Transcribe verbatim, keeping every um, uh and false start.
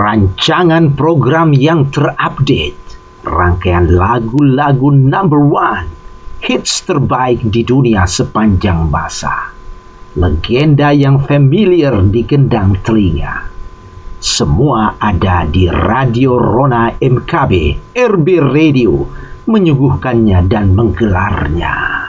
rancangan program yang terupdate, rangkaian lagu-lagu number one, hits terbaik di dunia sepanjang masa, legenda yang familiar di gendang telinga. Semua ada di Radio Rona M K B, R B Radio, menyuguhkannya dan menggelarnya.